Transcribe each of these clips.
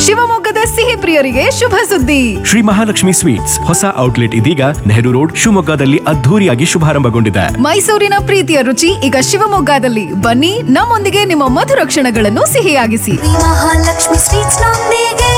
ಶಿವಮೊಗ್ಗದ ಸಿಹಿ ಪ್ರಿಯರಿಗೆ ಶುಭ ಸುದ್ದಿ. ಶ್ರೀ ಮಹಾಲಕ್ಷ್ಮಿ ಸ್ವೀಟ್ಸ್ ಹೊಸ ಔಟ್ಲೆಟ್ ಇದೀಗ ನೆಹರು ರೋಡ್ ಶಿವಮೊಗ್ಗದಲ್ಲಿ ಅದ್ಧೂರಿಯಾಗಿ ಶುಭಾರಂಭಗೊಂಡಿದೆ. ಮೈಸೂರಿನ ಪ್ರೀತಿಯ ರುಚಿ ಈಗ ಶಿವಮೊಗ್ಗದಲ್ಲಿ. ಬನ್ನಿ, ನಮ್ಮೊಂದಿಗೆ ನಿಮ್ಮ ಮಧುರ ಕ್ಷಣಗಳನ್ನು ಸಿಹಿಯಾಗಿಸಿ. ಮಹಾಲಕ್ಷ್ಮಿ ಸ್ವೀಟ್ಸ್ ನೊಂದಿಗೆ.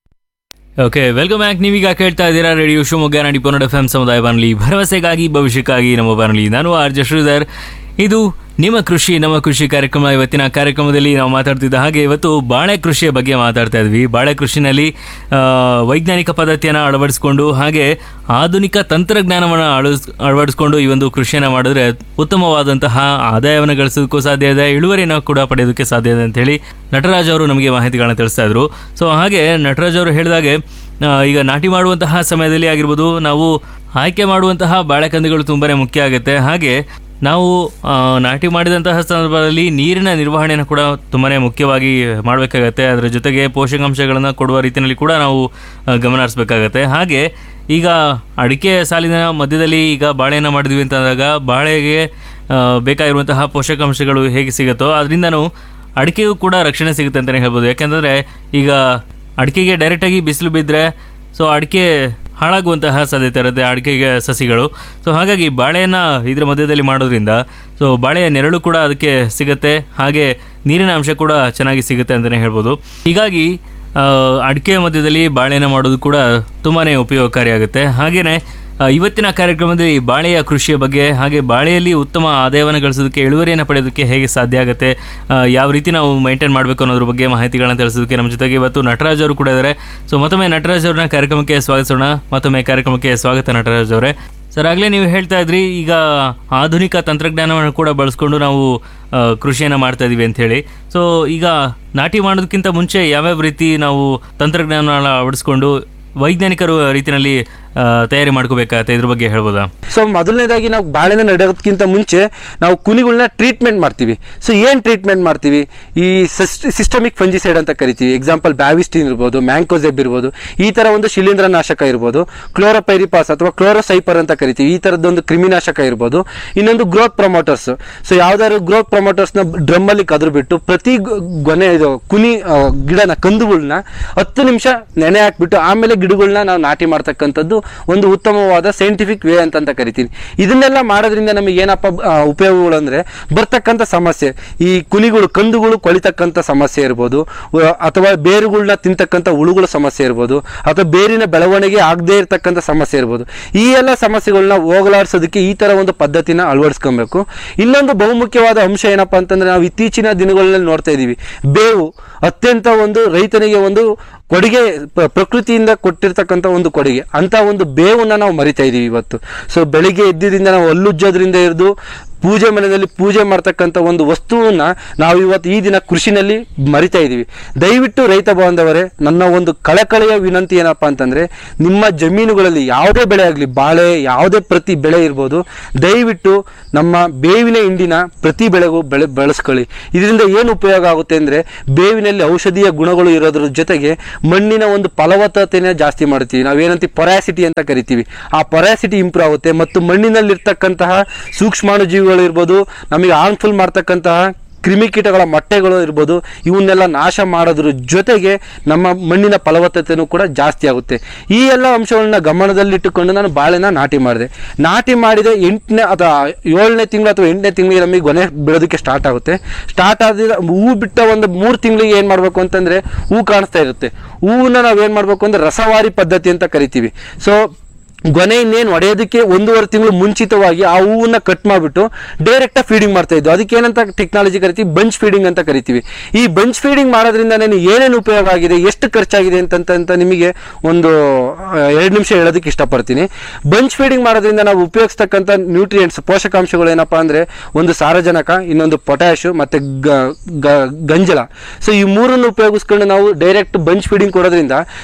Okay, welcome back. ನೀವೀಗ ಕೇಳ್ತಾ ಇದ್ದೀರಾ ರೇಡಿಯೋ ಶಿವಮೊಗ್ಗ 90.1 FM ಸಮುದಾಯ ಬಾನುಲಿ, ಭರವಸೆಗಾಗಿ ಭವಿಷ್ಯಕ್ಕಾಗಿ ನಮ್ಮ ಬಾನುಲಿ. ನಾನು ಆರ್.ಜೆ. ಶ್ರೀಧರ್. ಇದು ನಿಮ್ಮ ಕೃಷಿ ನಮ್ಮ ಕೃಷಿ ಕಾರ್ಯಕ್ರಮ. ಇವತ್ತಿನ ಕಾರ್ಯಕ್ರಮದಲ್ಲಿ ನಾವು ಮಾತಾಡ್ತಿದ್ದ ಹಾಗೆ ಇವತ್ತು ಬಾಳೆ ಕೃಷಿಯ ಬಗ್ಗೆ ಮಾತಾಡ್ತಾ ಇದ್ವಿ. ಬಾಳೆ ಕೃಷಿನಲ್ಲಿ ವೈಜ್ಞಾನಿಕ ಪದ್ಧತಿಯನ್ನು ಅಳವಡಿಸ್ಕೊಂಡು ಹಾಗೆ ಆಧುನಿಕ ತಂತ್ರಜ್ಞಾನವನ್ನು ಅಳವಡಿಸ್ಕೊಂಡು ಈ ಒಂದು ಕೃಷಿಯನ್ನು ಮಾಡಿದ್ರೆ ಉತ್ತಮವಾದಂತಹ ಆದಾಯವನ್ನು ಗಳಿಸೋದಕ್ಕೂ ಸಾಧ್ಯ ಇದೆ, ಇಳುವರಿಯನ್ನು ಕೂಡ ಪಡೆಯೋದಕ್ಕೆ ಸಾಧ್ಯ ಇದೆ ಅಂತೇಳಿ ನಟರಾಜ್ ಅವರು ನಮಗೆ ಮಾಹಿತಿಗಳನ್ನ ತಿಳಿಸ್ತಾ ಇದ್ರು. ಸೊ ಹಾಗೆ ನಟರಾಜ್ ಅವರು ಹೇಳಿದಾಗೆ ಈಗ ನಾಟಿ ಮಾಡುವಂತಹ ಸಮಯದಲ್ಲಿ ಆಗಿರ್ಬೋದು, ನಾವು ಆಯ್ಕೆ ಮಾಡುವಂತಹ ಬಾಳೆಕಂದಿಗಳು ತುಂಬಾ ಮುಖ್ಯ ಆಗುತ್ತೆ. ಹಾಗೆ ನಾವು ನಾಟಿ ಮಾಡಿದಂತಹ ಸಂದರ್ಭದಲ್ಲಿ ನೀರಿನ ನಿರ್ವಹಣೆಯನ್ನು ಕೂಡ ತುಂಬಾ ಮುಖ್ಯವಾಗಿ ಮಾಡಬೇಕಾಗತ್ತೆ. ಅದರ ಜೊತೆಗೆ ಪೋಷಕಾಂಶಗಳನ್ನು ಕೊಡುವ ರೀತಿಯಲ್ಲಿ ಕೂಡ ನಾವು ಗಮನ ಹರಿಸಬೇಕಾಗತ್ತೆ. ಹಾಗೆ ಈಗ ಅಡಿಕೆ ಸಾಲಿನ ಮಧ್ಯದಲ್ಲಿ ಈಗ ಬಾಳೆಯನ್ನು ಮಾಡಿದ್ವಿ ಅಂತಂದಾಗ ಬಾಳೆಗೆ ಬೇಕಾಗಿರುವಂತಹ ಪೋಷಕಾಂಶಗಳು ಹೇಗೆ ಸಿಗುತ್ತೋ ಅದರಿಂದನೂ ಅಡಿಕೆಗೂ ಕೂಡ ರಕ್ಷಣೆ ಸಿಗುತ್ತೆ ಅಂತಲೇ ಹೇಳ್ಬೋದು. ಯಾಕೆಂದರೆ ಈಗ ಅಡಿಕೆಗೆ ಡೈರೆಕ್ಟಾಗಿ ಬಿಸಿಲು ಬಿದ್ದರೆ ಸೊ ಅಡಿಕೆ ಹಾಳಾಗುವಂತಹ ಸಾಧ್ಯತೆ ಇರುತ್ತೆ, ಅಡಿಕೆಗೆ ಸಸಿಗಳು. ಸೊ ಹಾಗಾಗಿ ಬಾಳೆಯನ್ನು ಇದರ ಮಧ್ಯದಲ್ಲಿ ಮಾಡೋದ್ರಿಂದ ಸೊ ಬಾಳೆಯ ನೆರಳು ಕೂಡ ಅದಕ್ಕೆ ಸಿಗುತ್ತೆ, ಹಾಗೆ ನೀರಿನ ಅಂಶ ಕೂಡ ಚೆನ್ನಾಗಿ ಸಿಗುತ್ತೆ ಅಂತಲೇ ಹೇಳ್ಬೋದು. ಹೀಗಾಗಿ ಅಡಿಕೆ ಮಧ್ಯದಲ್ಲಿ ಬಾಳೆಯನ್ನು ಮಾಡೋದು ಕೂಡ ತುಂಬಾ ಉಪಯೋಗಕಾರಿಯಾಗುತ್ತೆ. ಹಾಗೆಯೇ ಇವತ್ತಿನ ಕಾರ್ಯಕ್ರಮದಲ್ಲಿ ಬಾಳೆಯ ಕೃಷಿಯ ಬಗ್ಗೆ, ಹಾಗೆ ಬಾಳೆಯಲ್ಲಿ ಉತ್ತಮ ಆದಾಯವನ್ನು ಗಳಿಸೋದಕ್ಕೆ, ಇಳುವರಿಯನ್ನು ಪಡೆಯೋದಕ್ಕೆ ಹೇಗೆ ಸಾಧ್ಯ ಆಗುತ್ತೆ, ಯಾವ ರೀತಿ ನಾವು ಮೇಂಟೈನ್ ಮಾಡಬೇಕು ಅನ್ನೋದ್ರ ಬಗ್ಗೆ ಮಾಹಿತಿಗಳನ್ನ ತಿಳಿಸೋದಕ್ಕೆ ನಮ್ಮ ಜೊತೆಗೆ ಇವತ್ತು ನಟರಾಜ್ ಅವರು ಕೂಡ ಇದ್ದಾರೆ. ಸೊ ಮತ್ತೊಮ್ಮೆ ನಟರಾಜ್ ಅವ್ರನ್ನ ಕಾರ್ಯಕ್ರಮಕ್ಕೆ ಸ್ವಾಗತಿಸೋಣ. ಮತ್ತೊಮ್ಮೆ ಕಾರ್ಯಕ್ರಮಕ್ಕೆ ಸ್ವಾಗತ ನಟರಾಜ್ ಅವರೇ. ಸರ್, ಆಗಲೇ ನೀವು ಹೇಳ್ತಾ ಇದ್ರಿ ಈಗ ಆಧುನಿಕ ತಂತ್ರಜ್ಞಾನವನ್ನು ಕೂಡ ಬಳಸ್ಕೊಂಡು ನಾವು ಕೃಷಿಯನ್ನು ಮಾಡ್ತಾ ಇದೀವಿ ಅಂತ ಹೇಳಿ. ಸೊ ಈಗ ನಾಟಿ ಮಾಡೋದಕ್ಕಿಂತ ಮುಂಚೆ ಯಾವ್ಯಾವ ರೀತಿ ನಾವು ತಂತ್ರಜ್ಞಾನವನ್ನು ಅಳವಡಿಸ್ಕೊಂಡು ವೈಜ್ಞಾನಿಕ ರೀತಿಯಲ್ಲಿ ತಯಾರಿ ಮಾಡ್ಕೋಬೇಕಾಗತ್ತೆ, ಇದ್ರ ಬಗ್ಗೆ ಹೇಳ್ಬೋದಾ? ಸೊ ಮೊದಲನೇದಾಗಿ ನಾವು ಬಾಳೆನ ನೆಡೋದಕ್ಕಿಂತ ಮುಂಚೆ ನಾವು ಕುನಿಗಳನ್ನ ಟ್ರೀಟ್ಮೆಂಟ್ ಮಾಡ್ತೀವಿ. ಸೊ ಏನು ಟ್ರೀಟ್ಮೆಂಟ್ ಮಾಡ್ತೀವಿ? ಈ ಸಿಸ್ಟಮಿಕ್ ಫಂಜಿಸೈಡ್ ಅಂತ ಕರಿತೀವಿ. ಎಕ್ಸಾಂಪಲ್ ಬ್ಯಾವಿಸ್ಟಿನ್ ಇರ್ಬೋದು, ಮ್ಯಾಂಕೋಸೆಬ್ ಇರ್ಬೋದು, ಈ ಥರ ಒಂದು ಶಿಲೀಂಧ್ರನಾಶಕ ಇರ್ಬೋದು, ಕ್ಲೋರೋಪೈರಿಪಾಸ್ ಅಥವಾ ಕ್ಲೋರೋಸೈಪರ್ ಅಂತ ಕರಿತೀವಿ, ಈ ಥರದ್ದೊಂದು ಕ್ರಿಮಿನಾಶಕ ಇರ್ಬೋದು. ಇನ್ನೊಂದು ಗ್ರೋತ್ ಪ್ರಮೋಟರ್ಸ್. ಸೊ ಯಾವ್ದಾದ್ರು ಗ್ರೋತ್ ಪ್ರಮೋಟರ್ಸ್ನ ಡ್ರಮ್ಮಲ್ಲಿ ಕದ್ರುಬಿಟ್ಟು ಪ್ರತಿ ಗೊನೆ ಇದು ಕುನಿ ಗಿಡನ ಕಂದುಗಳನ್ನ 10 ನಿಮಿಷ ನೆನೆ ಹಾಕ್ಬಿಟ್ಟು ಆಮೇಲೆ ಗಿಡಗಳನ್ನ ನಾವು ನಾಟಿ ಮಾಡ್ತಕ್ಕಂಥದ್ದು ಒಂದು ಉತ್ತಮವಾದ ಸೈಂಟಿಫಿಕ್ ವೇ ಅಂತ ಕರಿತೀನಿ. ಇದನ್ನೆಲ್ಲ ಮಾಡೋದ್ರಿಂದ ನಮಗೆ ಏನಪ್ಪ ಉಪಯೋಗಗಳು ಅಂದರೆ, ಬರ್ತಕ್ಕಂಥ ಸಮಸ್ಯೆ ಈ ಕುನಿಗಳು ಕಂದುಗಳು ಕೊಳಿತಕ್ಕಂಥ ಸಮಸ್ಯೆ ಇರ್ಬೋದು, ಅಥವಾ ಬೇರುಗಳನ್ನ ತಿಂತಕ್ಕಂಥ ಹುಳುಗಳ ಸಮಸ್ಯೆ ಇರ್ಬೋದು, ಅಥವಾ ಬೇರಿನ ಬೆಳವಣಿಗೆ ಆಗದೇ ಇರತಕ್ಕಂಥ ಸಮಸ್ಯೆ ಇರ್ಬೋದು. ಈ ಎಲ್ಲ ಸಮಸ್ಯೆಗಳನ್ನ ಹೋಗಲಾಡಿಸೋದಕ್ಕೆ ಈ ಥರ ಒಂದು ಪದ್ಧತಿನ ಅಳವಡಿಸ್ಕೊಬೇಕು. ಇನ್ನೊಂದು ಬಹುಮುಖ್ಯವಾದ ಅಂಶ ಏನಪ್ಪ ಅಂತಂದರೆ, ನಾವು ಇತ್ತೀಚಿನ ದಿನಗಳಲ್ಲಿ ನೋಡ್ತಾ ಇದ್ದೀವಿ, ಬೇವು ಅತ್ಯಂತ ಒಂದು ರೈತನಿಗೆ ಒಂದು ಕೊಡುಗೆ, ಪ್ರಕೃತಿಯಿಂದ ಕೊಟ್ಟಿರ್ತಕ್ಕಂಥ ಒಂದು ಕೊಡುಗೆ. ಅಂತ ಒಂದು ಬೇವನ್ನ ನಾವು ಮರಿತಾ ಇದೀವಿ ಇವತ್ತು. ಸೊ ಬೆಳಿಗ್ಗೆ ಎದ್ದಿದ್ದರಿಂದ ನಾವು ಹಲ್ಲುಜ್ಜೋದ್ರಿಂದ ಹಿಡಿದು ಪೂಜೆ ಮನೆಯಲ್ಲಿ ಪೂಜೆ ಮಾಡ್ತಕ್ಕಂಥ ಒಂದು ವಸ್ತುವನ್ನ ನಾವು ಇವತ್ತು ಈ ದಿನ ಕೃಷಿನಲ್ಲಿ ಮರಿತಾ ಇದ್ದೀವಿ. ದಯವಿಟ್ಟು ರೈತ ಬಾಂಧವರೇ, ನನ್ನ ಒಂದು ಕಳಕಳೆಯ ವಿನಂತಿ ಏನಪ್ಪ ಅಂತಂದರೆ, ನಿಮ್ಮ ಜಮೀನುಗಳಲ್ಲಿ ಯಾವುದೇ ಬೆಳೆ ಆಗಲಿ, ಬಾಳೆ ಯಾವುದೇ ಪ್ರತಿ ಬೆಳೆ ಇರ್ಬೋದು, ದಯವಿಟ್ಟು ನಮ್ಮ ಬೇವಿನ ಹಿಂಡಿನ ಪ್ರತಿ ಬೆಳೆಗೂ ಬಳಸ್ಕೊಳ್ಳಿ. ಇದರಿಂದ ಏನು ಉಪಯೋಗ ಆಗುತ್ತೆ ಅಂದರೆ, ಬೇವಿನಲ್ಲಿ ಔಷಧೀಯ ಗುಣಗಳು ಇರೋದ್ರ ಜೊತೆಗೆ ಮಣ್ಣಿನ ಒಂದು ಫಲವತ್ತತೆಯನ್ನು ಜಾಸ್ತಿ ಮಾಡ್ತೀವಿ. ನಾವೇನಂತೀವಿ ಪೊರಾಸಿಟಿ ಅಂತ ಕರಿತೀವಿ. ಆ ಪೊರಾಸಿಟಿ ಇಂಪ್ರೂವ್ ಆಗುತ್ತೆ ಮತ್ತು ಮಣ್ಣಿನಲ್ಲಿರ್ತಕ್ಕಂತಹ ಸೂಕ್ಷ್ಮಾಣುಜೀವಿಗಳು ಇರ್ಬೋದು, ನಮಗೆ ಹಾರ್ಮ್ಫುಲ್ ಮಾಡ್ತಕ್ಕಂತಹ ಕ್ರಿಮಿಕೀಟಗಳ ಮೊಟ್ಟೆಗಳು ಇರ್ಬೋದು, ಇವನ್ನೆಲ್ಲ ನಾಶ ಮಾಡೋದ್ರ ಜೊತೆಗೆ ನಮ್ಮ ಮಣ್ಣಿನ ಫಲವತ್ತತೆಯೂ ಕೂಡ ಜಾಸ್ತಿ ಆಗುತ್ತೆ. ಈ ಎಲ್ಲ ಅಂಶಗಳನ್ನ ಗಮನದಲ್ಲಿಟ್ಟುಕೊಂಡು ನಾನು ಬಾಳೆನ ನಾಟಿ ಮಾಡಿದೆ. ನಾಟಿ ಮಾಡಿದೆ 8ನೇ ಅಥವಾ 7ನೇ ತಿಂಗಳು ಅಥವಾ 8ನೇ ತಿಂಗಳಿಗೆ ನಮಗೆ ಗೊನೆ ಬಿಡೋದಕ್ಕೆ ಸ್ಟಾರ್ಟ್ ಆಗುತ್ತೆ. ಸ್ಟಾರ್ಟ್ ಆದ ಹೂವು ಬಿಟ್ಟ ಒಂದು 3 ತಿಂಗಳಿಗೆ ಏನು ಮಾಡಬೇಕು ಅಂತಂದರೆ, ಹೂವು ಕಾಣಿಸ್ತಾ ಇರುತ್ತೆ. ಹೂವನ್ನ ನಾವೇನು ಮಾಡಬೇಕು ಅಂದರೆ ರಸವಾರಿ ಪದ್ಧತಿ ಅಂತ ಕರಿತೀವಿ. ಸೊ ಗೊನೆ ಇನ್ನೇನು ಒಡೆಯೋದಕ್ಕೆ 1.5 ತಿಂಗಳು ಮುಂಚಿತವಾಗಿ ಆ ಹೂವನ್ನ ಕಟ್ ಮಾಡಿಬಿಟ್ಟು ಡೈರೆಕ್ಟಾಗಿ ಫೀಡಿಂಗ್ ಮಾಡ್ತಾ ಇದ್ದು. ಅದಕ್ಕೆ ಏನಂತ ಟೆಕ್ನಾಲಜಿ ಕರಿತೀವಿ, ಬಂಚ್ ಫೀಡಿಂಗ್ ಅಂತ ಕರಿತೀವಿ. ಈ ಬಂಚ್ ಫೀಡಿಂಗ್ ಮಾಡೋದ್ರಿಂದ ಏನೇನು ಉಪಯೋಗ ಆಗಿದೆ, ಎಷ್ಟು ಖರ್ಚಾಗಿದೆ ಅಂತ ನಿಮಗೆ ಒಂದು 2 ನಿಮಿಷ ಹೇಳೋದಕ್ಕೆ ಇಷ್ಟಪಡ್ತೀನಿ. ಬಂಚ್ ಫೀಡಿಂಗ್ ಮಾಡೋದ್ರಿಂದ ನಾವು ಉಪಯೋಗಿಸ್ತಕ್ಕಂಥ ನ್ಯೂಟ್ರಿಯೆಂಟ್ಸ್, ಪೋಷಕಾಂಶಗಳು ಏನಪ್ಪ ಅಂದರೆ, ಒಂದು ಸಾರಜನಕ, ಇನ್ನೊಂದು ಪೊಟ್ಯಾಶು ಮತ್ತು ಗಂಜಲ. ಸೊ ಈ ಮೂರನ್ನು ಉಪಯೋಗಿಸ್ಕೊಂಡು ನಾವು ಡೈರೆಕ್ಟ್ ಬಂಚ್ ಫೀಡಿಂಗ್ ಕೊಡೋದ್ರಿಂದ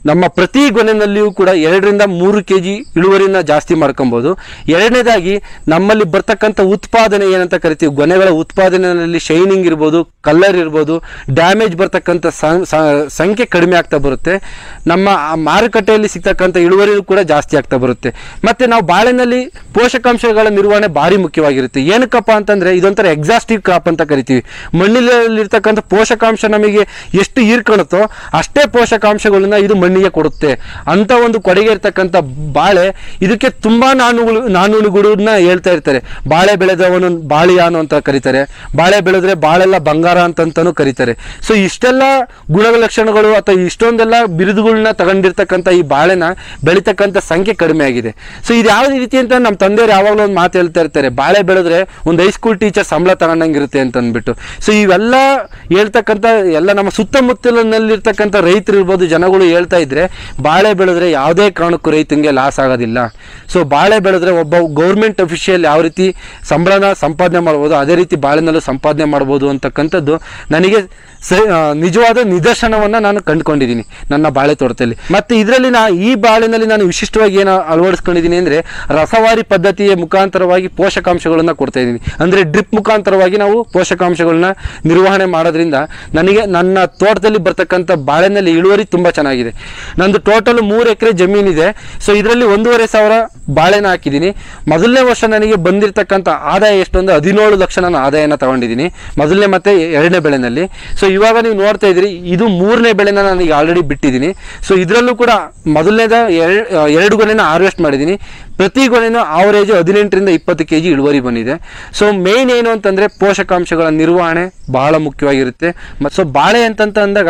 ನಮ್ಮ ಪ್ರತಿ ಗೊನೆಯಲ್ಲಿಯೂ ಕೂಡ 2-3 kg ಇಳುವರಿನ ಜಾಸ್ತಿ ಮಾಡ್ಕೊಬೋದು. ಎರಡನೇದಾಗಿ ನಮ್ಮಲ್ಲಿ ಬರ್ತಕ್ಕಂಥ ಉತ್ಪಾದನೆ ಏನಂತ ಕರಿತೀವಿ, ಗೊನೆಗಳ ಉತ್ಪಾದನೆಯಲ್ಲಿ ಶೈನಿಂಗ್ ಇರ್ಬೋದು, ಕಲರ್ ಇರ್ಬೋದು, ಡ್ಯಾಮೇಜ್ ಬರ್ತಕ್ಕಂಥ ಸಂಖ್ಯೆ ಕಡಿಮೆ ಆಗ್ತಾ ಬರುತ್ತೆ. ನಮ್ಮ ಮಾರುಕಟ್ಟೆಯಲ್ಲಿ ಸಿಗ್ತಕ್ಕಂಥ ಇಳುವರಿಯೂ ಕೂಡ ಜಾಸ್ತಿ ಆಗ್ತಾ ಬರುತ್ತೆ. ಮತ್ತು ನಾವು ಬಾಳೆನಲ್ಲಿ ಪೋಷಕಾಂಶಗಳ ನಿರ್ವಹಣೆ ಭಾರಿ ಮುಖ್ಯವಾಗಿರುತ್ತೆ. ಏನಕ್ಕಪ್ಪ ಅಂತಂದರೆ ಇದೊಂಥರ ಎಕ್ಸಾಸ್ಟಿವ್ ಕ್ರಾಪ್ ಅಂತ ಕರಿತೀವಿ. ಮಣ್ಣಿನಲ್ಲಿರ್ತಕ್ಕಂಥ ಪೋಷಕಾಂಶ ನಮಗೆ ಎಷ್ಟು ಹೀರ್ಕೊಳುತ್ತೋ ಅಷ್ಟೇ ಪೋಷಕಾಂಶಗಳನ್ನ ಇದು ಮಣ್ಣಿಗೆ ಕೊಡುತ್ತೆ. ಅಂತ ಒಂದು ಕೊಡುಗೆ ಇರ್ತಕ್ಕಂಥ ಬಾಳೆ ಇದಕ್ಕೆ ತುಂಬ ನಾನುಡಿಗಳನ್ನ ಹೇಳ್ತಾ ಇರ್ತಾರೆ. ಬಾಳೆ ಬೆಳೆದವನು ಬಾಳಿಯಾನು ಅಂತ ಕರೀತಾರೆ, ಬಾಳೆ ಬೆಳೆದ್ರೆ ಬಾಳೆಲ್ಲ ಬಂಗಾರ ಅಂತಂತಾನು ಕರೀತಾರೆ. ಸೊ ಇಷ್ಟೆಲ್ಲ ಗುಣಲಕ್ಷಣಗಳು ಅಥವಾ ಇಷ್ಟೊಂದೆಲ್ಲ ಬಿರುದುಗಳನ್ನ ತಗೊಂಡಿರ್ತಕ್ಕಂಥ ಈ ಬಾಳೆನ ಬೆಳೀತಕ್ಕಂಥ ಸಂಖ್ಯೆ ಕಡಿಮೆ ಆಗಿದೆ. ಸೊ ಇದು ಯಾವ ರೀತಿ ಅಂತ ನಮ್ಮ ತಂದೆಯವರು ಯಾವಾಗಲೂ ಒಂದು ಮಾತು ಹೇಳ್ತಾ ಇರ್ತಾರೆ, ಬಾಳೆ ಬೆಳೆದ್ರೆ ಒಂದು ಹೈಸ್ಕೂಲ್ ಟೀಚರ್ ಸಂಬಳ ತಗೊಂಡಂಗಿರುತ್ತೆ ಅಂತ ಅಂದ್ಬಿಟ್ಟು. ಸೊ ಇವೆಲ್ಲ ಹೇಳ್ತಕ್ಕಂಥ ಎಲ್ಲ ನಮ್ಮ ಸುತ್ತಮುತ್ತಲಿನಲ್ಲಿರ್ತಕ್ಕಂಥ ರೈತರು ಇರ್ಬೋದು, ಜನಗಳು ಹೇಳ್ತಾ ಇದ್ರೆ ಬಾಳೆ ಬೆಳೆದ್ರೆ ಯಾವುದೇ ಕಾರಣಕ್ಕೂ ರೈತನಿಗೆ ಲಾಸ್ ಆಗೋದಿಲ್ಲ. ಸೊ ಬಾಳೆ ಬೆಳೆದ್ರೆ ಒಬ್ಬ ಗೌರ್ಮೆಂಟ್ ಅಫಿಷಿಯಲ್ ಯಾವ ರೀತಿ ಸಂಬಳನ ಸಂಪಾದನೆ ಮಾಡ್ಬೋದು ಅದೇ ರೀತಿ ಬಾಳೆನಲ್ಲೂ ಸಂಪಾದನೆ ಮಾಡ್ಬೋದು ಅಂತಕ್ಕಂಥದ್ದು ನನಗೆ ನಿಜವಾದ ನಿದರ್ಶನವನ್ನು ನಾನು ಕಂಡುಕೊಂಡಿದ್ದೀನಿ ನನ್ನ ಬಾಳೆ ತೋಟದಲ್ಲಿ. ಮತ್ತು ಇದರಲ್ಲಿ ಈ ಬಾಳೆನಲ್ಲಿ ನಾನು ವಿಶಿಷ್ಟವಾಗಿ ಏನು ಅಳವಡಿಸ್ಕೊಂಡಿದ್ದೀನಿ ಅಂದರೆ ರಸವಾರಿ ಪದ್ಧತಿಯ ಮುಖಾಂತರವಾಗಿ ಪೋಷಕಾಂಶಗಳನ್ನು ಕೊಡ್ತಾ ಇದ್ದೀನಿ. ಅಂದರೆ ಡ್ರಿಪ್ ಮುಖಾಂತರವಾಗಿ ನಾವು ಪೋಷಕಾಂಶಗಳನ್ನ ನಿರ್ವಹಣೆ ಮಾಡೋದ್ರಿಂದ ನನಗೆ ನನ್ನ ತೋಟದಲ್ಲಿ ಬರ್ತಕ್ಕಂಥ ಬಾಳೆನಲ್ಲಿ ಇಳುವರಿ ತುಂಬ ಚೆನ್ನಾಗಿದೆ. ನಂದು ಟೋಟಲ್ 3 ಎಕರೆ ಜಮೀನಿದೆ. ಸೊ ಇದರಲ್ಲಿ 1,500,000 ಬಾಳೆನ ಹಾಕಿದ್ದೀನಿ. ಮೊದಲನೇ ವರ್ಷ ನನಗೆ ಬಂದಿರತಕ್ಕಂಥ ಆದಾಯ ಎಷ್ಟು ಅಂದರೆ 17 ಲಕ್ಷ ನಾನು ಆದಾಯನ ತಗೊಂಡಿದ್ದೀನಿ ಮೊದಲನೇ ಮತ್ತು ಎರಡನೇ ಬೆಳೆನಲ್ಲಿ. ಸೊ ಇವಾಗ ನೀವು ನೋಡ್ತಾ ಇದ್ದೀರಿ ಇದು 3ನೇ ಬೆಳೆನ ನನಗೆ ಆಲ್ರೆಡಿ ಬಿಟ್ಟಿದ್ದೀನಿ. ಸೊ ಇದರಲ್ಲೂ ಕೂಡ ಮೊದಲನೇದ 2 ಗೊನೆನ ಹಾರ್ವೆಸ್ಟ್ ಮಾಡಿದ್ದೀನಿ. ಪ್ರತಿ ಗೊನೆನೂ ಆವರೇಜ್ 18-20 kg ಇಳುವರಿ ಬಂದಿದೆ. ಸೊ ಮೇನ್ ಏನು ಅಂತಂದರೆ ಪೋಷಕಾಂಶಗಳ ನಿರ್ವಹಣೆ ಬಹಳ ಮುಖ್ಯವಾಗಿರುತ್ತೆ. ಮತ್ತು ಸೊ ಬಾಳೆ ಅಂತಂತ ಅಂದಾಗ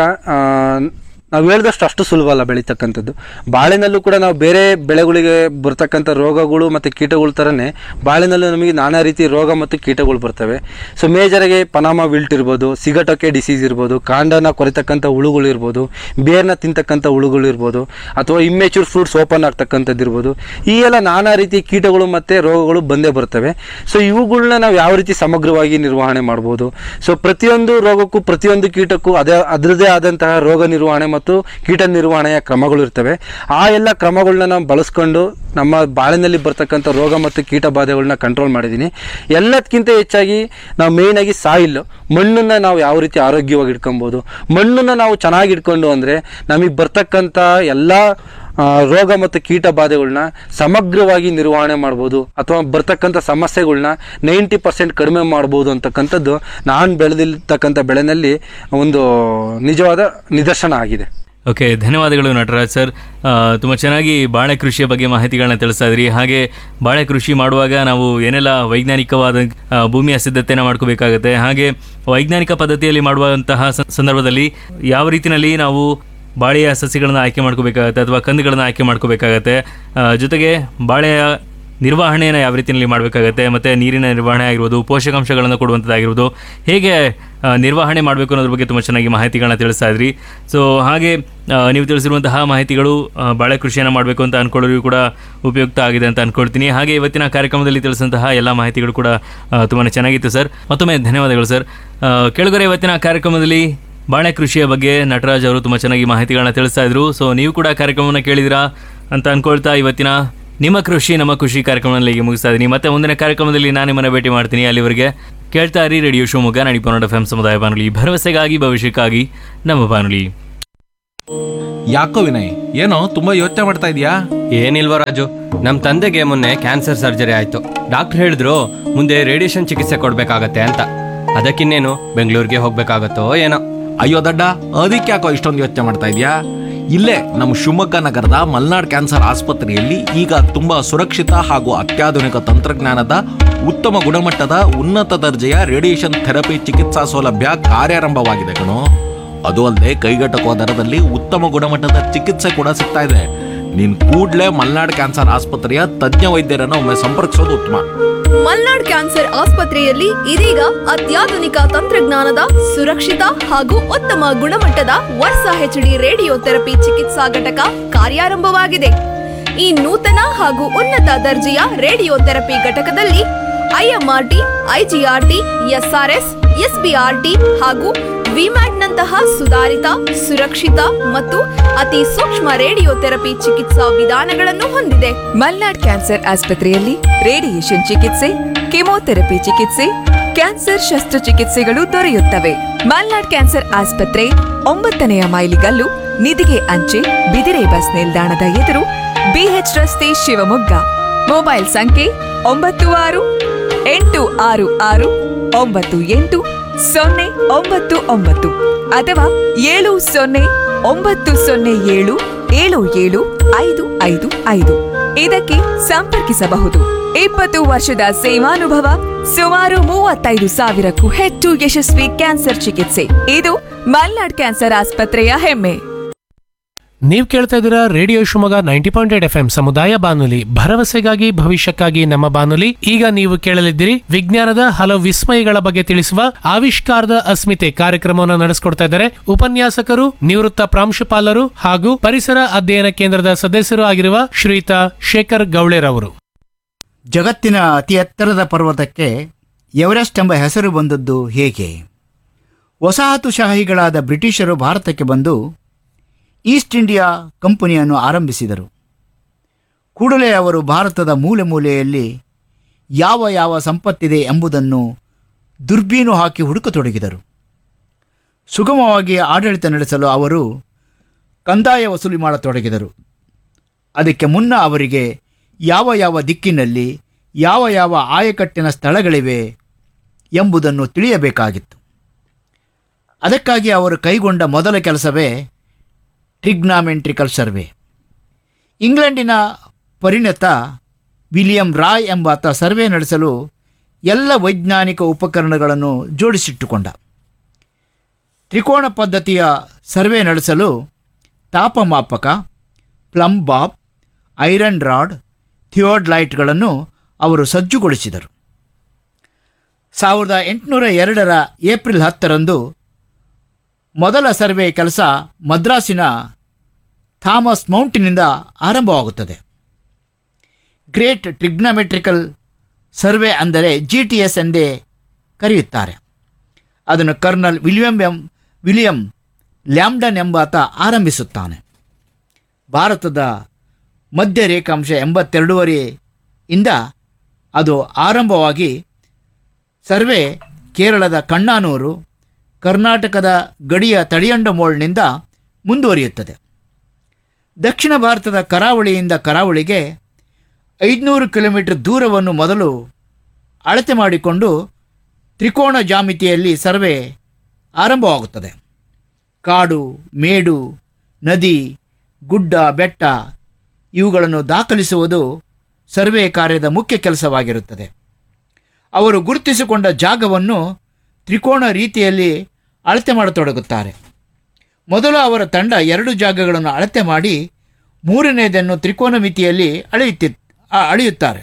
ನಾವು ಹೇಳಿದಷ್ಟು ಅಷ್ಟು ಸುಲಭ ಅಲ್ಲ ಬೆಳೀತಕ್ಕಂಥದ್ದು. ಬಾಳೆನಲ್ಲೂ ಕೂಡ ನಾವು ಬೇರೆ ಬೆಳೆಗಳಿಗೆ ಬರ್ತಕ್ಕಂಥ ರೋಗಗಳು ಮತ್ತು ಕೀಟಗಳ ಥರನೇ ಬಾಳೆನಲ್ಲೂ ನಮಗೆ ನಾನಾ ರೀತಿ ರೋಗ ಮತ್ತು ಕೀಟಗಳು ಬರ್ತವೆ. ಸೊ ಮೇಜರಾಗಿ ಪನಾಮ ವಿಲ್ಟ್ ಇರ್ಬೋದು, ಸಿಗಟೊಕೆ ಡಿಸೀಸ್ ಇರ್ಬೋದು, ಕಾಂಡನ ಕೊರೆತಕ್ಕಂಥ ಹುಳುಗಳು ಇರ್ಬೋದು, ಬೇರ್ನ ತಿಂತಕ್ಕಂಥ ಹುಳುಗಳು ಇರ್ಬೋದು, ಅಥವಾ ಇಮ್ಮೆಚೂರ್ ಫ್ರೂಟ್ಸ್ ಓಪನ್ ಆಗ್ತಕ್ಕಂಥದ್ದು ಇರ್ಬೋದು. ಈ ಎಲ್ಲ ನಾನಾ ರೀತಿ ಕೀಟಗಳು ಮತ್ತು ರೋಗಗಳು ಬಂದೇ ಬರ್ತವೆ. ಸೊ ಇವುಗಳನ್ನ ನಾವು ಯಾವ ರೀತಿ ಸಮಗ್ರವಾಗಿ ನಿರ್ವಹಣೆ ಮಾಡ್ಬೋದು. ಸೊ ಪ್ರತಿಯೊಂದು ರೋಗಕ್ಕೂ ಪ್ರತಿಯೊಂದು ಕೀಟಕ್ಕೂ ಅದರದೇ ಆದಂತಹ ರೋಗ ನಿರ್ವಹಣೆ ಮತ್ತು ಕೀಟ ನಿರ್ವಹಣೆಯ ಕ್ರಮಗಳು ಇರ್ತವೆ. ಆ ಎಲ್ಲ ಕ್ರಮಗಳನ್ನ ನಾವು ಬಳಸ್ಕೊಂಡು ನಮ್ಮ ಬಾಳೆನಲ್ಲಿ ಬರ್ತಕ್ಕಂಥ ರೋಗ ಮತ್ತು ಕೀಟ ಬಾಧೆಗಳನ್ನ ಕಂಟ್ರೋಲ್ ಮಾಡಿದ್ದೀನಿ. ಎಲ್ಲದಕ್ಕಿಂತ ಹೆಚ್ಚಾಗಿ ನಾವು ಮೇಯ್ನಾಗಿ ಸಾಯಿಲ್ ಮಣ್ಣನ್ನು ನಾವು ಯಾವ ರೀತಿ ಆರೋಗ್ಯವಾಗಿ ಇಟ್ಕೊಬೋದು, ಮಣ್ಣನ್ನು ನಾವು ಚೆನ್ನಾಗಿ ಇಟ್ಕೊಂಡು ಅಂದರೆ ನಮಗೆ ಬರ್ತಕ್ಕಂಥ ಎಲ್ಲ ರೋಗ ಮತ್ತು ಕೀಟ ಬಾಧೆಗಳನ್ನ ಸಮಗ್ರವಾಗಿ ನಿರ್ವಹಣೆ ಮಾಡ್ಬೋದು, ಅಥವಾ ಬರ್ತಕ್ಕಂಥ ಸಮಸ್ಯೆಗಳನ್ನ 90% ಕಡಿಮೆ ಮಾಡ್ಬೋದು ಅಂತಕ್ಕಂಥದ್ದು ನಾನು ಬೆಳೆದಿರ್ತಕ್ಕಂಥ ಬೆಳೆನಲ್ಲಿ ಒಂದು ನಿಜವಾದ ನಿದರ್ಶನ ಆಗಿದೆ. ಓಕೆ, ಧನ್ಯವಾದಗಳು ನಟರಾಜ್ ಸರ್. ತುಂಬ ಚೆನ್ನಾಗಿ ಬಾಳೆ ಕೃಷಿಯ ಬಗ್ಗೆ ಮಾಹಿತಿಗಳನ್ನ ತಿಳಿಸ್ತಾ ಇದ್ರಿ. ಹಾಗೆ ಬಾಳೆ ಕೃಷಿ ಮಾಡುವಾಗ ನಾವು ಏನೆಲ್ಲ ವೈಜ್ಞಾನಿಕವಾದ ಭೂಮಿಯ ಸಿದ್ಧತೆಯನ್ನು ಮಾಡ್ಕೋಬೇಕಾಗತ್ತೆ, ಹಾಗೆ ವೈಜ್ಞಾನಿಕ ಪದ್ಧತಿಯಲ್ಲಿ ಮಾಡುವಂತಹ ಸಂದರ್ಭದಲ್ಲಿ ಯಾವ ರೀತಿಯಲ್ಲಿ ನಾವು ಬಾಳೆಯ ಸಸಿಗಳನ್ನು ಆಯ್ಕೆ ಮಾಡ್ಕೋಬೇಕಾಗತ್ತೆ ಅಥವಾ ಕಂದುಗಳನ್ನು ಆಯ್ಕೆ ಮಾಡ್ಕೋಬೇಕಾಗತ್ತೆ, ಜೊತೆಗೆ ಬಾಳೆಯ ನಿರ್ವಹಣೆಯನ್ನು ಯಾವ ರೀತಿಯಲ್ಲಿ ಮಾಡಬೇಕಾಗತ್ತೆ, ಮತ್ತು ನೀರಿನ ನಿರ್ವಹಣೆ ಆಗಿರ್ಬೋದು, ಪೋಷಕಾಂಶಗಳನ್ನು ಕೊಡುವಂಥದ್ದಾಗಿರ್ಬೋದು, ಹೇಗೆ ನಿರ್ವಹಣೆ ಮಾಡಬೇಕು ಅನ್ನೋದ್ರ ಬಗ್ಗೆ ತುಂಬ ಚೆನ್ನಾಗಿ ಮಾಹಿತಿಗಳನ್ನ ತಿಳಿಸ್ತಾ ಇದ್ರಿ. ಸೊ ಹಾಗೆ ನೀವು ತಿಳಿಸಿರುವಂತಹ ಮಾಹಿತಿಗಳು ಬಾಳೆ ಕೃಷಿಯನ್ನು ಮಾಡಬೇಕು ಅಂತ ಅಂದ್ಕೊಳ್ಳೋರಿಗೂ ಕೂಡ ಉಪಯುಕ್ತ ಆಗಿದೆ ಅಂತ ಅಂದ್ಕೊಳ್ತೀನಿ. ಹಾಗೆ ಇವತ್ತಿನ ಕಾರ್ಯಕ್ರಮದಲ್ಲಿ ತಿಳಿಸಿದಂತಹ ಎಲ್ಲ ಮಾಹಿತಿಗಳು ಕೂಡ ತುಂಬಾ ಚೆನ್ನಾಗಿತ್ತು ಸರ್. ಮತ್ತೊಮ್ಮೆ ಧನ್ಯವಾದಗಳು ಸರ್. ಕೆಳಗಡೆ ಇವತ್ತಿನ ಕಾರ್ಯಕ್ರಮದಲ್ಲಿ ಬಾಳೆ ಕೃಷಿಯ ಬಗ್ಗೆ ನಟರಾಜ್ ಅವರು ತುಂಬ ಚೆನ್ನಾಗಿ ಮಾಹಿತಿಗಳನ್ನ ತಿಳಿಸ್ತಾ ಇದ್ರು. ಸೊ ನೀವು ಕೂಡ ಕಾರ್ಯಕ್ರಮವನ್ನು ಕೇಳಿದಿರಾ ಅಂತ ಅಂದ್ಕೊಳ್ತಾ ಇವತ್ತಿನ ನಿಮ್ಮ ಕೃಷಿ ನಮ್ಮ ಖುಷಿ ಕಾರ್ಯಕ್ರಮದಲ್ಲಿ ಮುಗಿಸ್ತಾ ಇದ್ದೀನಿ. ಮತ್ತೆ ಮುಂದಿನ ಕಾರ್ಯಕ್ರಮದಲ್ಲಿ ನಾನು ನಿಮ್ಮನ್ನು ಭೇಟಿ ಮಾಡ್ತೀನಿ. ಅಲ್ಲಿವರೆಗೆ ಕೇಳ್ತಾ ಇರಿ ರೇಡಿಯೋ ಶಿವಮೊಗ್ಗ 90.1 FM ಸಮುದಾಯ ಬಾನುಲಿ, ಭರವಸೆಗಾಗಿ ಭವಿಷ್ಯಕ್ಕಾಗಿ ನಮ್ಮ ಬಾನುಲಿ. ಯಾಕೋ ವಿನಯ್, ಏನೋ ತುಂಬಾ ಯೋಚನೆ ಮಾಡ್ತಾ ಇದೀಯಾ? ಏನಿಲ್ವ ರಾಜು, ನಮ್ಮ ತಂದೆಗೆ ಮೊನ್ನೆ ಕ್ಯಾನ್ಸರ್ ಸರ್ಜರಿ ಆಯ್ತು. ಡಾಕ್ಟರ್ ಹೇಳಿದ್ರು ಮುಂದೆ ರೇಡಿಯೇಷನ್ ಚಿಕಿತ್ಸೆ ಕೊಡ್ಬೇಕಾಗತ್ತೆ ಅಂತ. ಅದಕ್ಕಿನ್ನೇನು ಬೆಂಗಳೂರಿಗೆ ಹೋಗ್ಬೇಕಾಗತ್ತೋ ಏನೋ. ಅಯ್ಯೋ ದಡ್ಡ, ಅದಕ್ಕೆ ಯಾಕೋ ಇಷ್ಟೊಂದು ಯೋಚನೆ ಮಾಡ್ತಾ ಇದೀಯಾ? ಇಲ್ಲೇ ನಮ್ಮ ಶಿವಮೊಗ್ಗ ನಗರದ ಮಲ್ನಾಡ್ ಕ್ಯಾನ್ಸರ್ ಆಸ್ಪತ್ರೆಯಲ್ಲಿ ಈಗ ತುಂಬಾ ಸುರಕ್ಷಿತ ಹಾಗೂ ಅತ್ಯಾಧುನಿಕ ತಂತ್ರಜ್ಞಾನದ ಉತ್ತಮ ಗುಣಮಟ್ಟದ ಉನ್ನತ ದರ್ಜೆಯ ರೇಡಿಯೇಷನ್ ಥೆರಪಿ ಚಿಕಿತ್ಸಾ ಸೌಲಭ್ಯ ಕಾರ್ಯಾರಂಭವಾಗಿದೆ ಕಣೋ. ಅದು ಅಲ್ಲದೆ ಕೈಗೆಟಕುವ ದರದಲ್ಲಿ ಉತ್ತಮ ಗುಣಮಟ್ಟದ ಚಿಕಿತ್ಸೆ ಕೂಡ ಸಿಗ್ತಾ ಇದೆ. ನೀನ್ ಕೂಡ್ಲೇ ಮಲ್ನಾಡ್ ಕ್ಯಾನ್ಸರ್ ಆಸ್ಪತ್ರೆಯ ತಜ್ಞ ವೈದ್ಯರನ್ನು ಒಮ್ಮೆ ಸಂಪರ್ಕಿಸೋದು ಉತ್ತಮ. ಮಲ್ನಾಡ್ ಕ್ಯಾನ್ಸರ್ ಆಸ್ಪತ್ರೆಯಲ್ಲಿ ಇದೀಗ ಅತ್ಯಾಧುನಿಕ ತಂತ್ರಜ್ಞಾನದ ಸುರಕ್ಷಿತ ಹಾಗೂ ಉತ್ತಮ ಗುಣಮಟ್ಟದ ವರ್ಷ HD ರೇಡಿಯೋ ಥೆರಪಿ ಚಿಕಿತ್ಸಾ ಘಟಕ ಕಾರ್ಯಾರಂಭವಾಗಿದೆ. ಈ ನೂತನ ಹಾಗೂ ಉನ್ನತ ದರ್ಜೆಯ ರೇಡಿಯೋ ಥೆರಪಿ ಘಟಕದಲ್ಲಿ IMRT, IGRT, SRS, SBRT ಹಾಗೂ ವಿಮ್ಯಾಟ್ನಂತಹ ಸುಧಾರಿತ, ಸುರಕ್ಷಿತ ಮತ್ತು ಅತಿ ಸೂಕ್ಷ್ಮ ರೇಡಿಯೋಥೆರಪಿ ಚಿಕಿತ್ಸಾ ವಿಧಾನಗಳನ್ನು ಹೊಂದಿದೆ. ಮಲ್ನಾಡ್ ಕ್ಯಾನ್ಸರ್ ಆಸ್ಪತ್ರೆಯಲ್ಲಿ ರೇಡಿಯೇಷನ್ ಚಿಕಿತ್ಸೆ, ಕೆಮೊಥೆರಪಿ ಚಿಕಿತ್ಸೆ, ಕ್ಯಾನ್ಸರ್ ಶಸ್ತ್ರಚಿಕಿತ್ಸೆಗಳು ದೊರೆಯುತ್ತವೆ. ಮಲ್ನಾಡ್ ಕ್ಯಾನ್ಸರ್ ಆಸ್ಪತ್ರೆ 9ನೇ ಮೈಲಿಗಲ್ಲು, ನಿಧಿಗೆ ಅಂಚೆ, ಬಿದಿರೆ ಬಸ್ ನಿಲ್ದಾಣದ ಎದುರು, ಬಿಎಚ್ ರಸ್ತೆ, ಶಿವಮೊಗ್ಗ. ಮೊಬೈಲ್ ಸಂಖ್ಯೆ 9661948099 ಅಥವಾ 7090077755. ಇದಕ್ಕೆ ಸಂಪರ್ಕಿಸಬಹುದು. 20 ವರ್ಷದ ಸೇವಾನುಭವ, ಸುಮಾರು 35,000ಕ್ಕೂ ಹೆಚ್ಚು ಯಶಸ್ವಿ ಕ್ಯಾನ್ಸರ್ ಚಿಕಿತ್ಸೆ. ಇದು ಮಲ್ನಾಡ್ ಕ್ಯಾನ್ಸರ್ ಆಸ್ಪತ್ರೆಯ ಹೆಮ್ಮೆ. ನೀವು ಕೇಳ್ತಾ ಇದ್ದೀರಾ ರೇಡಿಯೋ ಶಿವಮೊಗ್ಗ 90.8 FM ಸಮುದಾಯ ಬಾನುಲಿ, ಭರವಸೆಗಾಗಿ ಭವಿಷ್ಯಕ್ಕಾಗಿ ನಮ್ಮ ಬಾನುಲಿ. ಈಗ ನೀವು ಕೇಳಲಿದ್ದೀರಿ ವಿಜ್ಞಾನದ ಹಲವು ವಿಸ್ಮಯಗಳ ಬಗ್ಗೆ ತಿಳಿಸುವ ಆವಿಷ್ಕಾರದ ಅಸ್ಮಿತೆ ಕಾರ್ಯಕ್ರಮವನ್ನು ನಡೆಸಿಕೊಡ್ತಾ ಇದ್ದಾರೆ ಉಪನ್ಯಾಸಕರು, ನಿವೃತ್ತ ಪ್ರಾಂಶುಪಾಲರು ಹಾಗೂ ಪರಿಸರ ಅಧ್ಯಯನ ಕೇಂದ್ರದ ಸದಸ್ಯರು ಆಗಿರುವ ಶ್ರೀಯುತ ಶೇಖರ್ ಗೌಳೆರವರು. ಜಗತ್ತಿನ ಅತಿ ಎತ್ತರದ ಪರ್ವತಕ್ಕೆ ಎವರೆಸ್ಟ್ ಎಂಬ ಹೆಸರು ಬಂದದ್ದು ಹೇಗೆ? ವಸಾಹತುಶಾಹಿಗಳಾದ ಬ್ರಿಟಿಷರು ಭಾರತಕ್ಕೆ ಬಂದು ಈಸ್ಟ್ ಇಂಡಿಯಾ ಕಂಪನಿಯನ್ನು ಆರಂಭಿಸಿದರು. ಕೂಡಲೇ ಅವರು ಭಾರತದ ಮೂಲೆ ಮೂಲೆಯಲ್ಲಿ ಯಾವ ಯಾವ ಸಂಪತ್ತಿದೆ ಎಂಬುದನ್ನು ದುರ್ಬೀನು ಹಾಕಿ ಹುಡುಕತೊಡಗಿದರು. ಸುಗಮವಾಗಿ ಆಡಳಿತ ನಡೆಸಲು ಅವರು ಕಂದಾಯ ವಸೂಲಿ ಮಾಡತೊಡಗಿದರು. ಅದಕ್ಕೆ ಮುನ್ನ ಅವರಿಗೆ ಯಾವ ಯಾವ ದಿಕ್ಕಿನಲ್ಲಿ ಯಾವ ಯಾವ ಆಯಕಟ್ಟಿನ ಸ್ಥಳಗಳಿವೆ ಎಂಬುದನ್ನು ತಿಳಿಯಬೇಕಾಗಿತ್ತು. ಅದಕ್ಕಾಗಿ ಅವರು ಕೈಗೊಂಡ ಮೊದಲ ಕೆಲಸವೇ ಟ್ರಿಗ್ನಾಮೆಂಟ್ರಿಕಲ್ ಸರ್ವೆ. ಇಂಗ್ಲೆಂಡಿನ ಪರಿಣತ ವಿಲಿಯಂ ರಾಯ್ ಎಂಬಾತ ಸರ್ವೆ ನಡೆಸಲು ಎಲ್ಲ ವೈಜ್ಞಾನಿಕ ಉಪಕರಣಗಳನ್ನು ಜೋಡಿಸಿಟ್ಟುಕೊಂಡ. ತ್ರಿಕೋಣ ಪದ್ಧತಿಯ ಸರ್ವೆ ನಡೆಸಲು ತಾಪಮಾಪಕ, ಪ್ಲಮ್ ಬಾಬ್, ಐರನ್ ರಾಡ್, ಥಿಯೋಡ್ಲೈಟ್ಗಳನ್ನು ಅವರು ಸಜ್ಜುಗೊಳಿಸಿದರು. 1802 ಏಪ್ರಿಲ್ 10ರಂದು ಮೊದಲ ಸರ್ವೆ ಕೆಲಸ ಮದ್ರಾಸಿನ ಥಾಮಸ್ ಮೌಂಟಿನಿಂದ ಆರಂಭವಾಗುತ್ತದೆ. ಗ್ರೇಟ್ ಟ್ರಿಗ್ನಾಮೆಟ್ರಿಕಲ್ ಸರ್ವೆ ಅಂದರೆ GTS ಎಂದೇ ಕರೆಯುತ್ತಾರೆ. ಅದನ್ನು ಕರ್ನಲ್ ವಿಲಿಯಂ ಲ್ಯಾಂಬ್ಡನ್ ಎಂಬಾತ ಆರಂಭಿಸುತ್ತಾನೆ. ಭಾರತದ ಮಧ್ಯ ರೇಖಾಂಶ 82.5 ಅದು ಆರಂಭವಾಗಿ ಸರ್ವೆ ಕೇರಳದ ಕಣ್ಣಾನೂರು, ಕರ್ನಾಟಕದ ಗಡಿಯ ತಳಿಯಂಡಮೋಳ್ನಿಂದ ಮುಂದುವರಿಯುತ್ತದೆ. ದಕ್ಷಿಣ ಭಾರತದ ಕರಾವಳಿಯಿಂದ ಕರಾವಳಿಗೆ 500 ಕಿಲೋಮೀಟರ್ ದೂರವನ್ನು ಮೊದಲು ಅಳತೆ ಮಾಡಿಕೊಂಡು ತ್ರಿಕೋಣ ಜಾಮಿತಿಯಲ್ಲಿ ಸರ್ವೆ ಆರಂಭವಾಗುತ್ತದೆ. ಕಾಡು, ಮೇಡು, ನದಿ, ಗುಡ್ಡ, ಬೆಟ್ಟ ಇವುಗಳನ್ನು ದಾಖಲಿಸುವುದು ಸರ್ವೆ ಕಾರ್ಯದ ಮುಖ್ಯ ಕೆಲಸವಾಗಿರುತ್ತದೆ. ಅವರು ಗುರುತಿಸಿಕೊಂಡ ಜಾಗವನ್ನು ತ್ರಿಕೋಣ ರೀತಿಯಲ್ಲಿ ಅಳತೆ ಮಾಡತೊಡಗುತ್ತಾರೆ. ಮೊದಲು ಅವರ ತಂಡ 2 ಜಾಗಗಳನ್ನು ಅಳತೆ ಮಾಡಿ 3ನೇದನ್ನು ತ್ರಿಕೋನ ಮಿತಿಯಲ್ಲಿ ಅಳೆಯುತ್ತಾರೆ.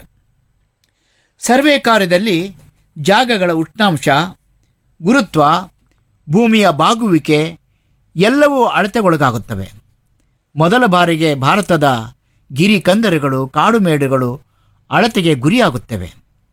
ಸರ್ವೆ ಕಾರ್ಯದಲ್ಲಿ ಜಾಗಗಳ ಉಷ್ಣಾಂಶ, ಗುರುತ್ವ, ಭೂಮಿಯ ಬಾಗುವಿಕೆ ಎಲ್ಲವೂ ಅಳತೆಗೊಳಗಾಗುತ್ತವೆ. ಮೊದಲ ಬಾರಿಗೆ ಭಾರತದ ಗಿರಿ ಕಂದರಗಳು, ಕಾಡುಮೇಡುಗಳು ಅಳತೆಗೆ ಗುರಿಯಾಗುತ್ತವೆ.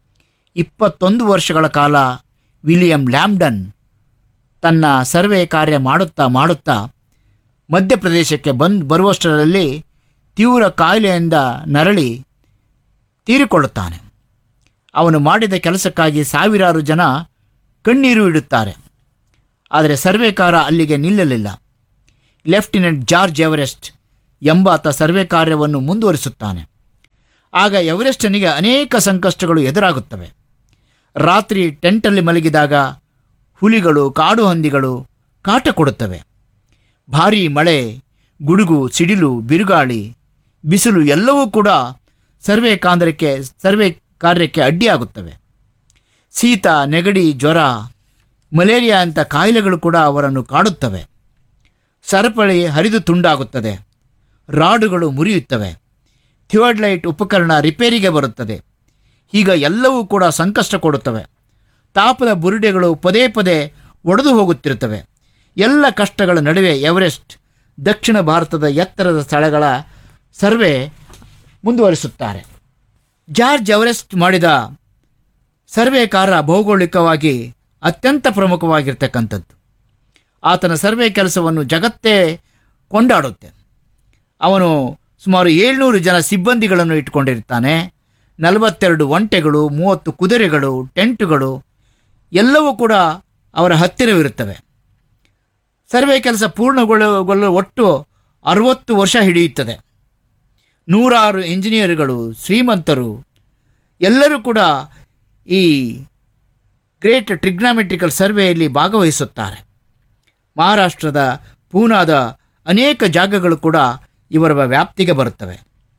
21 ವರ್ಷಗಳ ಕಾಲ ವಿಲಿಯಂ ಲ್ಯಾಂಬ್ಡನ್ ತನ್ನ ಸರ್ವೆ ಕಾರ್ಯ ಮಾಡುತ್ತಾ ಮಧ್ಯಪ್ರದೇಶಕ್ಕೆ ಬರುವಷ್ಟರಲ್ಲಿ ತೀವ್ರ ಕಾಯಿಲೆಯಿಂದ ನರಳಿ ತೀರಿಕೊಳ್ಳುತ್ತಾನೆ. ಅವನು ಮಾಡಿದ ಕೆಲಸಕ್ಕಾಗಿ ಸಾವಿರಾರು ಜನ ಕಣ್ಣೀರು ಇಡುತ್ತಾರೆ. ಆದರೆ ಸರ್ವೆಕಾರ ಅಲ್ಲಿಗೆ ನಿಲ್ಲಲಿಲ್ಲ. ಲೆಫ್ಟಿನೆಂಟ್ ಜಾರ್ಜ್ ಎವರೆಸ್ಟ್ ಎಂಬಾತ ಸರ್ವೆ ಕಾರ್ಯವನ್ನು ಮುಂದುವರಿಸುತ್ತಾನೆ. ಆಗ ಎವರೆಸ್ಟನಿಗೆ ಅನೇಕ ಸಂಕಷ್ಟಗಳು ಎದುರಾಗುತ್ತವೆ. ರಾತ್ರಿ ಟೆಂಟಲ್ಲಿ ಮಲಗಿದಾಗ ಹುಲಿಗಳು, ಕಾಡು ಹಂದಿಗಳು ಕಾಟ ಕೊಡುತ್ತವೆ. ಭಾರೀ ಮಳೆ, ಗುಡುಗು, ಸಿಡಿಲು, ಬಿರುಗಾಳಿ, ಬಿಸಿಲು ಎಲ್ಲವೂ ಕೂಡ ಸರ್ವೆ ಕಾರ್ಯಕ್ಕೆ ಅಡ್ಡಿಯಾಗುತ್ತವೆ. ಶೀತ, ನೆಗಡಿ, ಜ್ವರ, ಮಲೇರಿಯಾ ಅಂಥ ಕಾಯಿಲೆಗಳು ಕೂಡ ಅವರನ್ನು ಕಾಡುತ್ತವೆ. ಸರಪಳಿ ಹರಿದು ತುಂಡಾಗುತ್ತದೆ. ರಾಡುಗಳು ಮುರಿಯುತ್ತವೆ. ಥಿಯೋಡ್ಲೈಟ್ ಉಪಕರಣ ರಿಪೇರಿಗೆ ಬರುತ್ತದೆ. ಈಗ ಎಲ್ಲವೂ ಕೂಡ ಸಂಕಷ್ಟ ಕೊಡುತ್ತವೆ. ತಾಪದ ಬುರುಡೆಗಳು ಪದೇ ಪದೇ ಒಡೆದು ಹೋಗುತ್ತಿರುತ್ತವೆ. ಎಲ್ಲ ಕಷ್ಟಗಳ ನಡುವೆ ಎವರೆಸ್ಟ್ ದಕ್ಷಿಣ ಭಾರತದ ಎತ್ತರದ ಸ್ಥಳಗಳ ಸರ್ವೆ ಮುಂದುವರಿಸುತ್ತಾರೆ. ಜಾರ್ಜ್ ಎವರೆಸ್ಟ್ ಮಾಡಿದ ಸರ್ವೆ ಕಾರ್ಯ ಭೌಗೋಳಿಕವಾಗಿ ಅತ್ಯಂತ ಪ್ರಮುಖವಾಗಿರ್ತಕ್ಕಂಥದ್ದು. ಆತನ ಸರ್ವೆ ಕೆಲಸವನ್ನು ಜಗತ್ತೇ ಕೊಂಡಾಡುತ್ತೆ. ಅವನು ಸುಮಾರು 700 ಜನ ಸಿಬ್ಬಂದಿಗಳನ್ನು ಇಟ್ಕೊಂಡಿರ್ತಾನೆ. 42 ಒಂಟೆಗಳು, 30 ಕುದುರೆಗಳು, ಟೆಂಟುಗಳು ಎಲ್ಲವೂ ಕೂಡ ಅವರ ಹತ್ತಿರವಿರುತ್ತವೆ. ಸರ್ವೆ ಕೆಲಸ ಪೂರ್ಣಗೊಳ್ಳಲು ಒಟ್ಟು 60 ವರ್ಷ ಹಿಡಿಯುತ್ತದೆ. 106 ಇಂಜಿನಿಯರ್ಗಳು, ಶ್ರೀಮಂತರು ಎಲ್ಲರೂ ಕೂಡ ಈ ಗ್ರೇಟ್ ಟ್ರಿಗ್ನಾಮೆಟ್ರಿಕಲ್ ಸರ್ವೆಯಲ್ಲಿ ಭಾಗವಹಿಸುತ್ತಾರೆ. ಮಹಾರಾಷ್ಟ್ರದ ಪೂನಾದ ಅನೇಕ ಜಾಗಗಳು ಕೂಡ ಇವರ ವ್ಯಾಪ್ತಿಗೆ ಬರುತ್ತವೆ.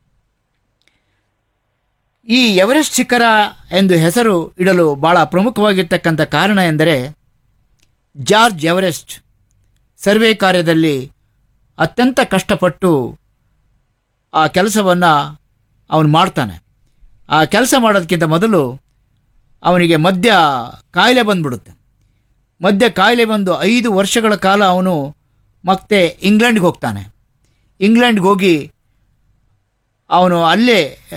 ಈ ಎವರೆಸ್ಟ್ ಶಿಖರ ಎಂದು ಹೆಸರು ಇಡಲು ಭಾಳ ಪ್ರಮುಖವಾಗಿರ್ತಕ್ಕಂಥ ಕಾರಣ ಎಂದರೆ ಜಾರ್ಜ್ ಎವರೆಸ್ಟ್ ಸರ್ವೆ ಕಾರ್ಯದಲ್ಲಿ ಅತ್ಯಂತ ಕಷ್ಟಪಟ್ಟು ಆ ಕೆಲಸವನ್ನು ಅವನು ಮಾಡ್ತಾನೆ. ಆ ಕೆಲಸ ಮಾಡೋದಕ್ಕಿಂತ ಮೊದಲು ಅವನಿಗೆ ಮದ್ಯ ಕಾಯಿಲೆ ಬಂದ್ಬಿಡುತ್ತೆ. ಮದ್ಯ ಕಾಯಿಲೆ ಬಂದು 5 ವರ್ಷಗಳ ಕಾಲ ಅವನು ಮತ್ತೆ ಇಂಗ್ಲೆಂಡ್ಗೆ ಹೋಗ್ತಾನೆ. ಇಂಗ್ಲೆಂಡ್ಗೆ ಹೋಗಿ ಅವನು ಅಲ್ಲೇ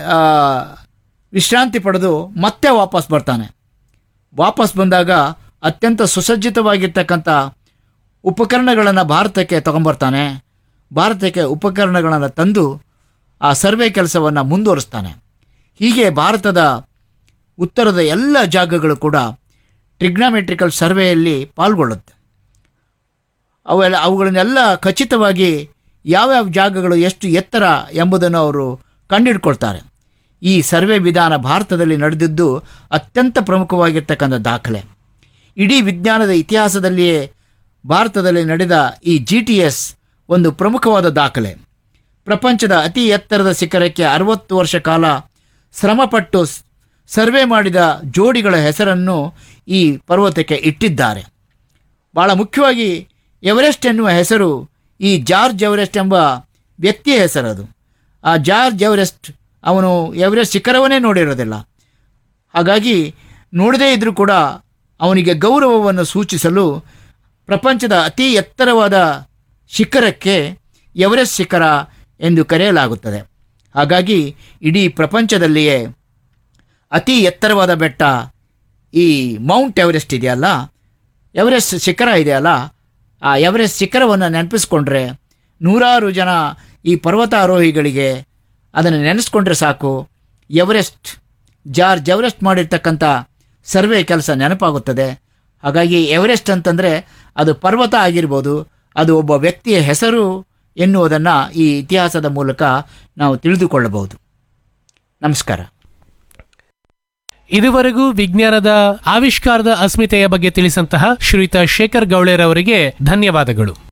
ವಿಶ್ರಾಂತಿ ಪಡೆದು ಮತ್ತೆ ವಾಪಸ್ ಬರ್ತಾನೆ. ವಾಪಸ್ ಬಂದಾಗ ಅತ್ಯಂತ ಸುಸಜ್ಜಿತವಾಗಿರ್ತಕ್ಕಂಥ ಉಪಕರಣಗಳನ್ನು ಭಾರತಕ್ಕೆ ತಗೊಂಬರ್ತಾನೆ. ಭಾರತಕ್ಕೆ ಉಪಕರಣಗಳನ್ನು ತಂದು ಆ ಸರ್ವೆ ಕೆಲಸವನ್ನು ಮುಂದುವರಿಸ್ತಾನೆ. ಹೀಗೆ ಭಾರತದ ಉತ್ತರದ ಎಲ್ಲ ಜಾಗಗಳು ಕೂಡ ಟ್ರಿಗ್ನಾಮೆಟ್ರಿಕಲ್ ಸರ್ವೆಯಲ್ಲಿ ಪಾಲ್ಗೊಳ್ಳುತ್ತೆ. ಅವುಗಳನ್ನೆಲ್ಲ ಖಚಿತವಾಗಿ ಯಾವ್ಯಾವ ಜಾಗಗಳು ಎಷ್ಟು ಎತ್ತರ ಎಂಬುದನ್ನು ಅವರು ಕಂಡುಹಿಡ್ಕೊಳ್ತಾರೆ. ಈ ಸರ್ವೆ ವಿಧಾನ ಭಾರತದಲ್ಲಿ ನಡೆದಿದ್ದು ಅತ್ಯಂತ ಪ್ರಮುಖವಾಗಿರ್ತಕ್ಕಂಥ ದಾಖಲೆ. ಇಡೀ ವಿಜ್ಞಾನದ ಇತಿಹಾಸದಲ್ಲಿಯೇ ಭಾರತದಲ್ಲಿ ನಡೆದ ಈ GTS ಒಂದು ಪ್ರಮುಖವಾದ ದಾಖಲೆ. ಪ್ರಪಂಚದ ಅತಿ ಎತ್ತರದ ಶಿಖರಕ್ಕೆ 60 ವರ್ಷ ಕಾಲ ಶ್ರಮಪಟ್ಟು ಸರ್ವೆ ಮಾಡಿದ ಜೋಡಿಗಳ ಹೆಸರನ್ನು ಈ ಪರ್ವತಕ್ಕೆ ಇಟ್ಟಿದ್ದಾರೆ. ಭಾಳ ಮುಖ್ಯವಾಗಿ ಎವರೆಸ್ಟ್ ಎನ್ನುವ ಹೆಸರು ಈ ಜಾರ್ಜ್ ಎವರೆಸ್ಟ್ ಎಂಬ ವ್ಯಕ್ತಿಯ ಹೆಸರದು. ಆ ಜಾರ್ಜ್ ಎವರೆಸ್ಟ್ ಅವನು ಎವರೆಸ್ಟ್ ಶಿಖರವನ್ನೇ ನೋಡಿರೋದಿಲ್ಲ. ಹಾಗಾಗಿ ನೋಡದೇ ಇದ್ದರೂ ಕೂಡ ಅವನಿಗೆ ಗೌರವವನ್ನು ಸೂಚಿಸಲು ಪ್ರಪಂಚದ ಅತಿ ಎತ್ತರವಾದ ಶಿಖರಕ್ಕೆ ಎವರೆಸ್ಟ್ ಶಿಖರ ಎಂದು ಕರೆಯಲಾಗುತ್ತದೆ. ಹಾಗಾಗಿ ಇಡೀ ಪ್ರಪಂಚದಲ್ಲಿಯೇ ಅತಿ ಎತ್ತರವಾದ ಬೆಟ್ಟ ಈ ಮೌಂಟ್ ಎವರೆಸ್ಟ್ ಇದೆಯಲ್ಲ, ಎವರೆಸ್ಟ್ ಶಿಖರ ಇದೆಯಲ್ಲ, ಆ ಎವರೆಸ್ಟ್ ಶಿಖರವನ್ನು ನೆನಪಿಸ್ಕೊಂಡ್ರೆ 106 ಜನ ಈ ಪರ್ವತಾರೋಹಿಗಳಿಗೆ ಅದನ್ನು ನೆನೆಸ್ಕೊಂಡ್ರೆ ಸಾಕು, ಜಾರ್ಜ್ ಎವರೆಸ್ಟ್ ಮಾಡಿರ್ತಕ್ಕಂಥ ಸರ್ವೆ ಕೆಲಸ ನೆನಪಾಗುತ್ತದೆ. ಹಾಗಾಗಿ ಎವರೆಸ್ಟ್ ಅಂತಂದರೆ ಅದು ಪರ್ವತ ಆಗಿರ್ಬೋದು, ಅದು ಒಬ್ಬ ವ್ಯಕ್ತಿಯ ಹೆಸರು ಎನ್ನುವುದನ್ನು ಈ ಇತಿಹಾಸದ ಮೂಲಕ ನಾವು ತಿಳಿದುಕೊಳ್ಳಬಹುದು. ನಮಸ್ಕಾರ. ಇದುವರೆಗೂ ವಿಜ್ಞಾನದ ಆವಿಷ್ಕಾರದ ಅಸ್ಮಿತೆಯ ಬಗ್ಗೆ ತಿಳಿಸಂತಹ ಶ್ರೀಯುತ ಶೇಖರ್ ಗೌಳೇರ್ ಅವರಿಗೆ ಧನ್ಯವಾದಗಳು.